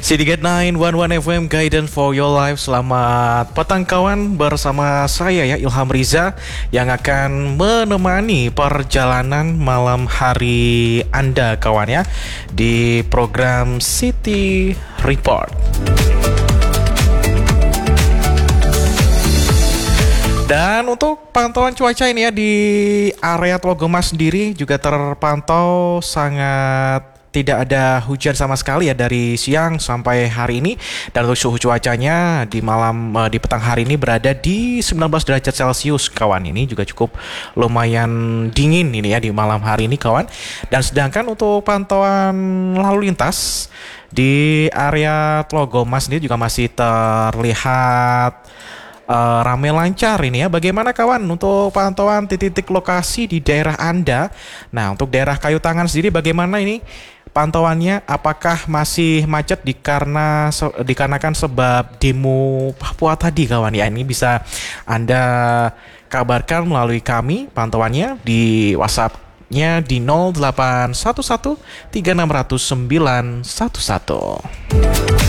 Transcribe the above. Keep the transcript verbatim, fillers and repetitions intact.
City Gate sembilan satu satu F M Guidance for Your Life. Selamat petang kawan, bersama saya ya Ilham Riza yang akan menemani perjalanan malam hari Anda kawan ya di program City Report. Dan untuk pantauan cuaca ini ya di area Tlogomas sendiri juga terpantau sangat tidak ada hujan sama sekali ya dari siang sampai hari ini. Dan untuk suhu cuacanya di malam di petang hari ini berada di sembilan belas derajat Celcius kawan. Ini juga cukup lumayan dingin ini ya di malam hari ini kawan. Dan sedangkan untuk pantauan lalu lintas di area Tlogomas ini juga masih terlihat Uh, ramai lancar ini ya. Bagaimana kawan untuk pantauan titik-titik lokasi di daerah Anda? Nah, untuk daerah Kayu Tangan sendiri bagaimana ini pantauannya? Apakah masih macet dikarena se- dikarenakan sebab demo Papua tadi kawan ya? Ini bisa Anda kabarkan melalui kami pantauannya di WhatsApp-nya di nol delapan satu satu tiga enam nol nol sembilan satu satu.